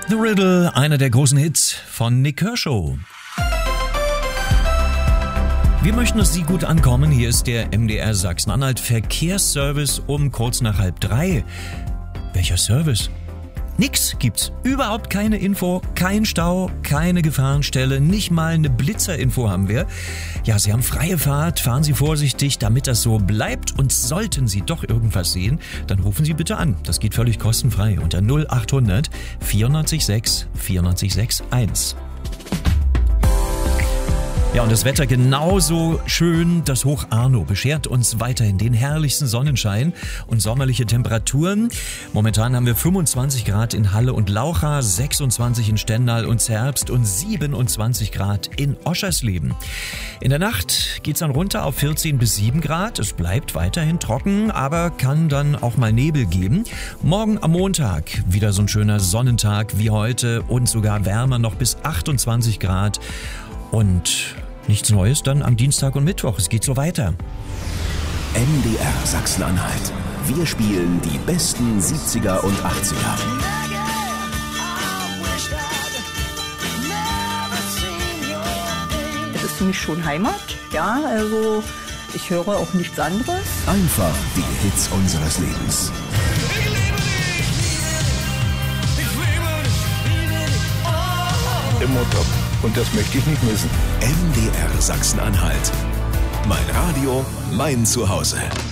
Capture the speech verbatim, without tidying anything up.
The Riddle, einer der großen Hits von Nik Kershaw. Wir möchten, dass Sie gut ankommen. Hier ist der M D R Sachsen-Anhalt Verkehrsservice um kurz nach halb drei. Welcher Service? Nix gibt's. Überhaupt keine Info, kein Stau, keine Gefahrenstelle, nicht mal eine Blitzerinfo haben wir. Ja, Sie haben freie Fahrt, fahren Sie vorsichtig, damit das so bleibt. Und sollten Sie doch irgendwas sehen, dann rufen Sie bitte an. Das geht völlig kostenfrei unter null acht hundert vierundneunzig sechs vierundneunzig sechs eins. Ja, und das Wetter genauso schön. Das Hoch Arno beschert uns weiterhin den herrlichsten Sonnenschein und sommerliche Temperaturen. Momentan haben wir fünfundzwanzig Grad in Halle und Laucha, sechsundzwanzig in Stendal und Zerbst und siebenundzwanzig Grad in Oschersleben. In der Nacht geht's dann runter auf vierzehn bis sieben Grad. Es bleibt weiterhin trocken, aber kann dann auch mal Nebel geben. Morgen am Montag wieder so ein schöner Sonnentag wie heute und sogar wärmer, noch bis achtundzwanzig Grad. Und nichts Neues dann am Dienstag und Mittwoch. Es geht so weiter. M D R Sachsen-Anhalt. Wir spielen die besten siebziger und achtziger. Es ist für mich schon Heimat. Ja, also ich höre auch nichts anderes. Einfach die Hits unseres Lebens. Immer top. Und das möchte ich nicht missen. M D R Sachsen-Anhalt. Mein Radio, mein Zuhause.